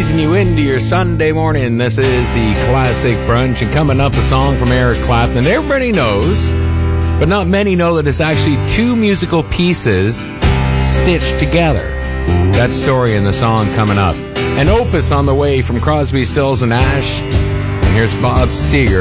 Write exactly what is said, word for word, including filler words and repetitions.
easing you into your Sunday morning. This is the Classic Brunch, and coming up, a song from Eric Clapton. Everybody knows, but not many know that it's actually two musical pieces stitched together. That story in the song coming up. An opus on the way from Crosby, Stills, and Nash. And here's Bob Seger.